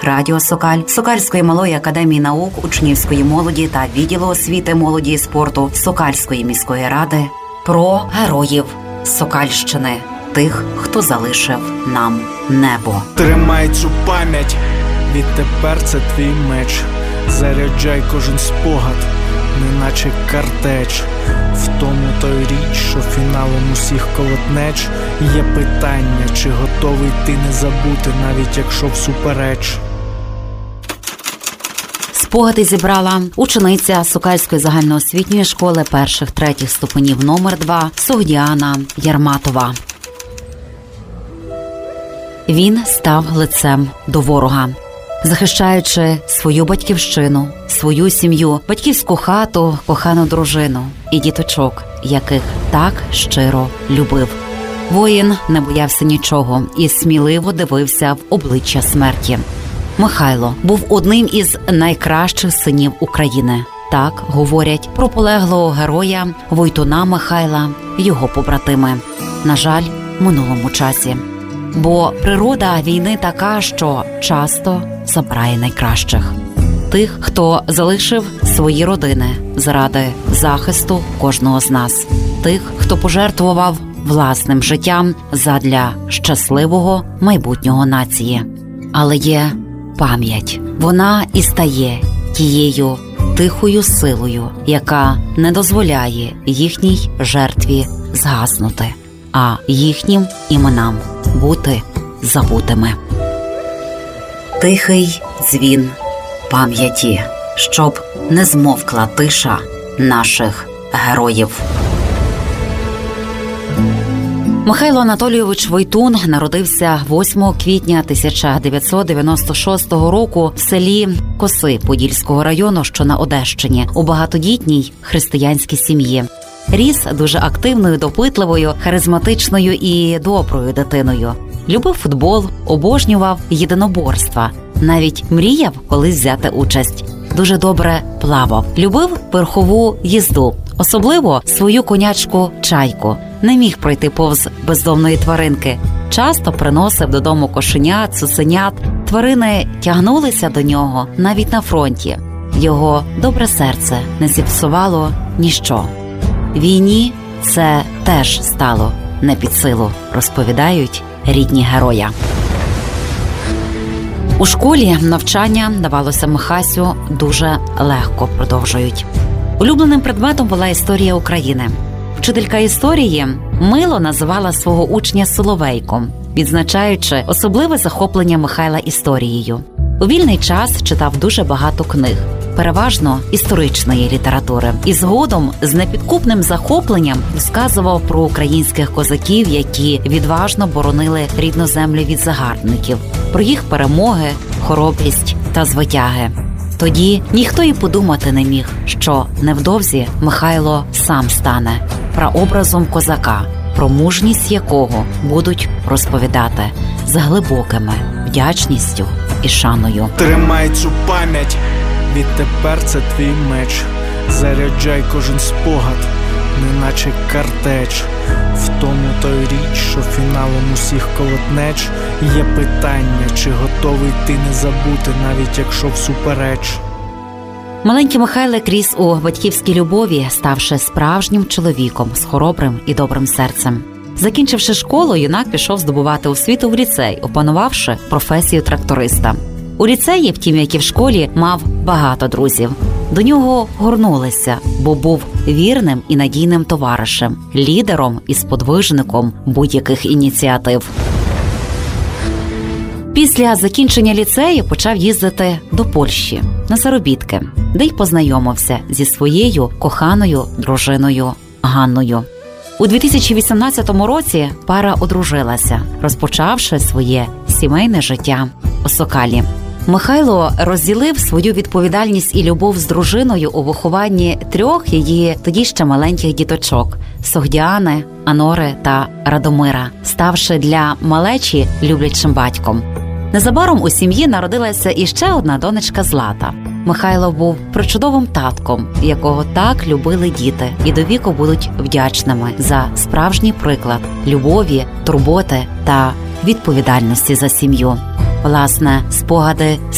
Радіо Сокаль, Сокальської малої академії наук, учнівської молоді та відділу освіти, молоді і спорту Сокальської міської ради про героїв Сокальщини, тих, хто залишив нам небо. Тримай цю пам'ять, відтепер це твій меч. Заряджай кожен спогад, неначе картеч. В тому той річ, що фіналом усіх колотнеч. Є питання, чи готовий ти не забути, навіть якщо всупереч. Спогади зібрала учениця Сокальської загальноосвітньої школи перших-третіх ступенів номер 2 Согдіана Ярматова. Він став лицем до ворога, захищаючи свою батьківщину, свою сім'ю, батьківську хату, кохану дружину і діточок, яких так щиро любив. Воїн не боявся нічого і сміливо дивився в обличчя смерті. Михайло був одним із найкращих синів України. Так говорять про полеглого героя Войтуна Михайла його побратими. На жаль, в минулому часі. Бо природа війни така, що часто забирає найкращих. Тих, хто залишив свої родини заради захисту кожного з нас. Тих, хто пожертвував власним життям задля щасливого майбутнього нації. Але є пам'ять. Вона і стає тією тихою силою, яка не дозволяє їхній жертві згаснути, а їхнім іменам бути забутими. Тихий дзвін пам'яті, щоб не змовкла тиша наших героїв. Михайло Анатолійович Войтун народився 8 квітня 1996 року в селі Коси Подільського району, що на Одещині, у багатодітній християнській сім'ї. Ріс дуже активною, допитливою, харизматичною і доброю дитиною. Любив футбол, обожнював єдиноборства. Навіть мріяв колись взяти участь. Дуже добре плавав. Любив верхову їзду. Особливо свою конячку Чайку. Не міг пройти повз бездомної тваринки. Часто приносив додому кошенят, цуценят. Тварини тягнулися до нього навіть на фронті. Його добре серце не зіпсувало ніщо. Війні це теж стало не під силу, розповідають рідні героя. У школі навчання давалося Михасю дуже легко, продовжують. Улюбленим предметом була історія України. Вчителька історії мило називала свого учня Соловейком, відзначаючи особливе захоплення Михайла історією. У вільний час читав дуже багато книг, переважно історичної літератури. І згодом з непідкупним захопленням розказував про українських козаків, які відважно боронили рідну землю від загарбників, про їх перемоги, хоробрість та звитяги. Тоді ніхто і подумати не міг, що невдовзі Михайло сам стане прообразом козака, про мужність якого будуть розповідати з глибокими вдячністю і шаною. Тримай цю пам'ять, відтепер це твій меч. Заряджай кожен спогад, неначе картеч. В тому той річ, що фіналом усіх колотнеч. Є питання, чи готовий ти не забути, навіть якщо всупереч. Маленький Михайлик ріс у батьківській любові, ставши справжнім чоловіком з хоробрим і добрим серцем. Закінчивши школу, юнак пішов здобувати освіту в ліцей, опанувавши професію тракториста. У ліцеї, втім, як і в школі, мав багато друзів. До нього горнулися, бо був вірним і надійним товаришем, лідером і сподвижником будь-яких ініціатив. Після закінчення ліцею почав їздити до Польщі на заробітки, де й познайомився зі своєю коханою дружиною Ганною. У 2018 році пара одружилася, розпочавши своє сімейне життя у Сокалі. Михайло розділив свою відповідальність і любов з дружиною у вихованні 3 її тоді ще маленьких діточок – Согдіани, Анори та Радомира, ставши для малечі люблячим батьком. Незабаром у сім'ї народилася іще одна донечка Злата. Михайло був причудовим татком, якого так любили діти, і до віку будуть вдячними за справжній приклад любові, турботи та відповідальності за сім'ю. Власне, спогади